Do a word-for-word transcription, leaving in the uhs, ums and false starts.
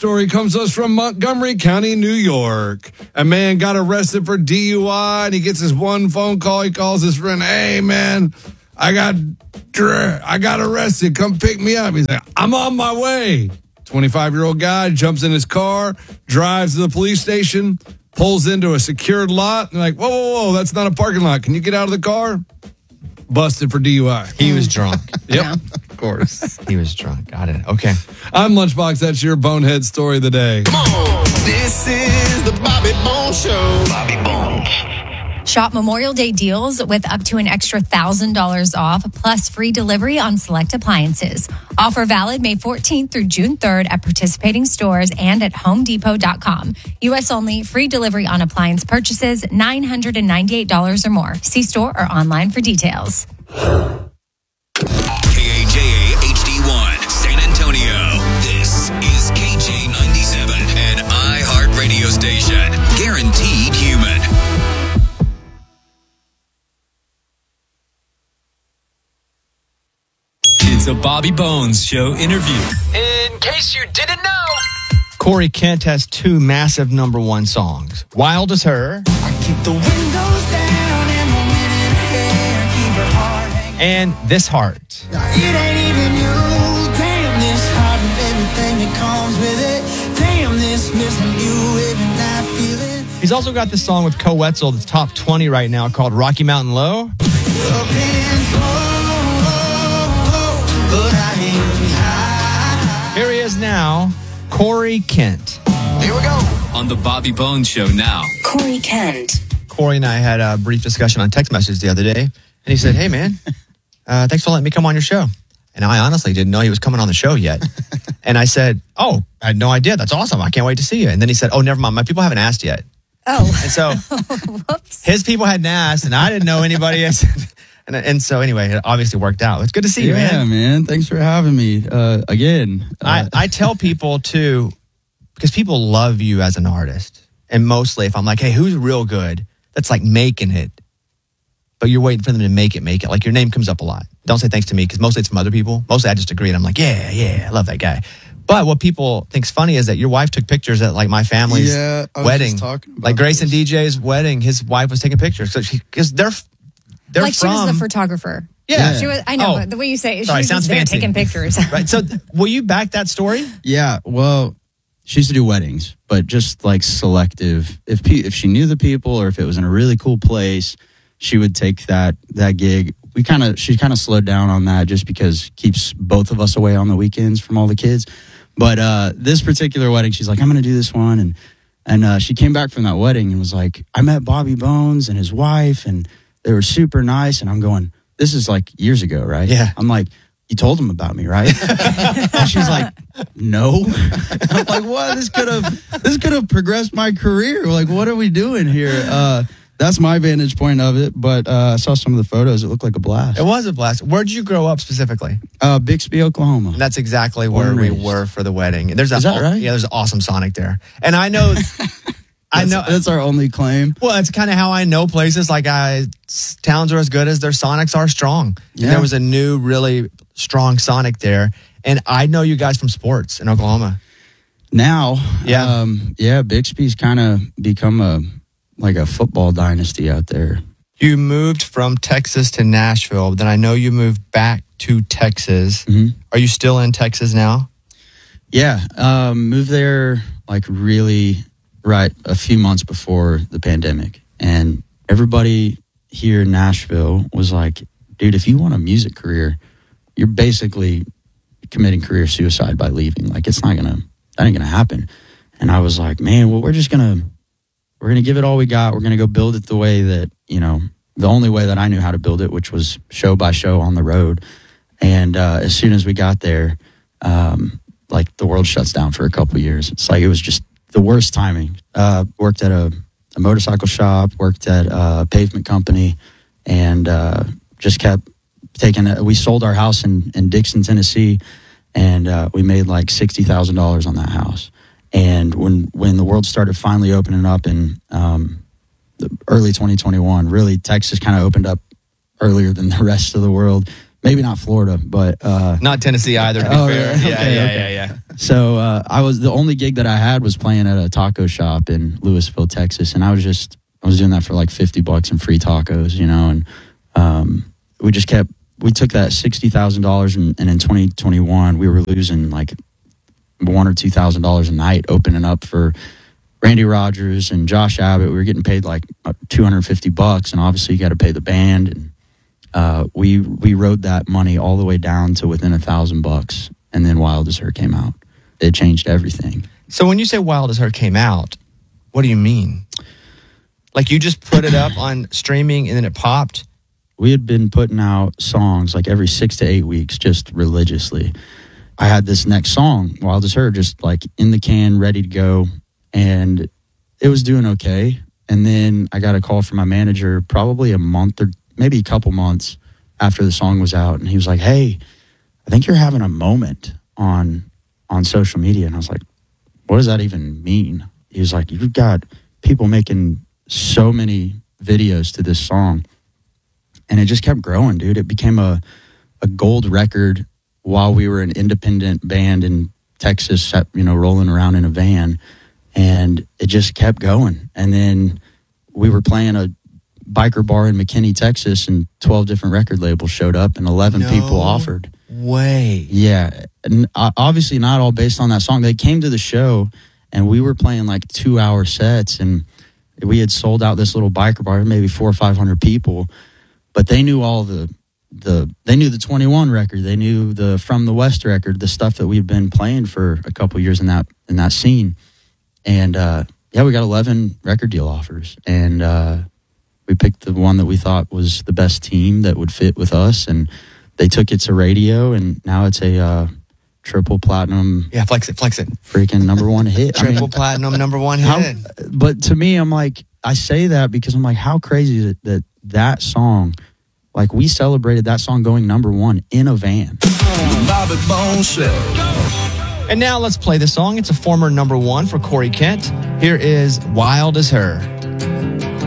story comes to us from Montgomery County, New York. A man got arrested for D U I, and he gets his one phone call. He calls his friend, hey, man, I got I got arrested. Come pick me up. He's like, I'm on my way. twenty-five-year-old guy jumps in his car, drives to the police station, pulls into a secured lot, and like, whoa, whoa, whoa, that's not a parking lot. Can you get out of the car? Busted for D U I. He was drunk. Yep. Yeah. Of course. He was drunk. Got it. Okay. I'm Lunchbox. That's your bonehead story of the day. Come on. This is the Bobby Bones Show. Bobby Bones. Shop Memorial Day deals with up to an extra one thousand dollars off, plus free delivery on select appliances. Offer valid May fourteenth through June third at participating stores and at home depot dot com. U S only, free delivery on appliance purchases, nine hundred ninety-eight dollars or more. See store or online for details. K A J A H D one, San Antonio. This is K J ninety-seven, an iHeart radio station. Guaranteed human. It's a Bobby Bones Show interview. In case you didn't know, Corey Kent has two massive number one songs. Wild as Her. I keep the windows down and the wind in her hair, keep her heart hanging. And This Heart. It ain't even you. Damn, this heart and everything that comes with it. Damn, this missing you every night feeling. He's also got this song with Co Wetzel that's top twenty right now called Rocky Mountain Low. Up and slow, but I ain't high. Here he is now, Corey Kent. here we go. On the Bobby Bones Show now. Corey Kent. Corey and I had a brief discussion on text messages the other day, and he said, hey, man, uh, thanks for letting me come on your show. And I honestly didn't know he was coming on the show yet. And I said, oh, I had no idea. That's awesome. I can't wait to see you. And then he said, oh, never mind. My people haven't asked yet. Oh. And so his people hadn't asked, and I didn't know anybody. and, and so anyway, it obviously worked out. It's good to see you, yeah, man. man. Thanks for having me uh, again. Uh, I, I tell people, too, because people love you as an artist. And mostly if I'm like, hey, who's real good? That's like making it. But you're waiting for them to make it, make it. Like your name comes up a lot. Don't say thanks to me because mostly it's from other people. Mostly I just agree and I'm like, yeah, yeah, I love that guy. But what people think's funny is that your wife took pictures at like my family's yeah, I was wedding. just talking about like Grace and this. D J's wedding, his wife was taking pictures. So she, because they're, they're like from. she was the photographer. Yeah. She was, I know, Oh. the way you say it, Sorry, she was sounds just there fancy. taking pictures. Right. So will you back that story? Yeah, well, she used to do weddings, but just like selective. If pe- if she knew the people or if it was in a really cool place, she would take that that gig. We kind of she kind of slowed down on that just because it keeps both of us away on the weekends from all the kids. But uh, this particular wedding, she's like, I'm going to do this one, and and uh, she came back from that wedding and was like, I met Bobby Bones and his wife, and they were super nice. And I'm going, this is like years ago, right? Yeah. I'm like, you told them about me, right? And she's like, no. I'm like, what? This could have this could have progressed my career. Like, what are we doing here? Uh, that's my vantage point of it. But uh, I saw some of the photos. It looked like a blast. It was a blast. Where'd you grow up specifically? Uh, Bixby, Oklahoma. And that's exactly Born where and we raised. were for the wedding. There's a, Is that right? Yeah, there's an awesome Sonic there. And I know, I That's- know. that's our only claim. Well, that's kind of how I know places. Like I, towns are as good as their Sonics are strong. Yeah. And there was a new, really strong Sonic there. And I know you guys from sports in Oklahoma. Now, Yeah. um, yeah, Bixby's kind of become a like a football dynasty out there. You moved from Texas to Nashville. Then I know you moved back to Texas. Mhm. Are you still in Texas now? Yeah, um, moved there like really right a few months before the pandemic, and everybody here in Nashville was like, "Dude, if you want a music career, you're basically committing career suicide by leaving. Like, it's not gonna that ain't gonna happen." And I was like, "Man, well, we're just gonna we're gonna give it all we got. We're gonna go build it the way that you know, the only way that I knew how to build it, which was show by show on the road." And uh, as soon as we got there, um, like the world shuts down for a couple of years. It's like it was just the worst timing. Uh, worked at a, a motorcycle shop, worked at a pavement company, and uh, just kept taking. A, we sold our house in, in Dixon, Tennessee, and uh, we made like sixty thousand dollars on that house. And when when the world started finally opening up in um, the early twenty twenty-one, really Texas kind of opened up earlier than the rest of the world. maybe not Florida, but uh, Not Tennessee either, to be Oh, fair. yeah, Yeah, okay, yeah, okay. yeah, yeah. so uh, I was the only gig that I had was playing at a taco shop in Louisville, Texas, and I was just I was doing that for like fifty bucks and free tacos, you know, and um, we just kept we took that sixty thousand dollars, and in twenty twenty-one we were losing like one or two thousand dollars a night opening up for Randy Rogers and Josh Abbott. We were getting paid like two hundred fifty bucks, and obviously you got to pay the band. And uh, we we rode that money all the way down to within a thousand bucks, and then Wild as Her came out. It changed everything. So when you say Wild as Her came out, what do you mean? Like you just put it up on streaming and then it popped? We had been putting out songs like every six to eight weeks, just religiously. I had this next song, Wild as Her, just like in the can, ready to go. And it was doing okay. And then I got a call from my manager probably a month or maybe a couple months after the song was out. And he was like, hey, I think you're having a moment on on social media. And I was like, what does that even mean? He was like, you've got people making so many videos to this song. And it just kept growing, dude. It became a, a gold record while we were an independent band in Texas, you know, rolling around in a van. And it just kept going. And then we were playing a biker bar in McKinney, Texas, and twelve different record labels showed up and eleven No people offered. Way. Yeah. And obviously not all based on that song. They came to the show and we were playing like two hour sets, and we had sold out this little biker bar, maybe four or five hundred people. But they knew all the, the they knew the twenty-one record, they knew the From the West record, the stuff that we've been playing for a couple years in that in that scene. And uh, yeah, we got eleven record deal offers, and uh, we picked the one that we thought was the best team that would fit with us, and they took it to radio, and now it's a uh, triple platinum. Yeah, flex it, flex it. Freaking number one hit. Triple I mean, platinum number one how, hit. but to me, I'm like, I say that because I'm like, how crazy is it that that song, like we celebrated that song going number one in a van. The Bobby Bones Show. And now let's play the song. It's a former number one for Corey Kent. Here is Wild as Her.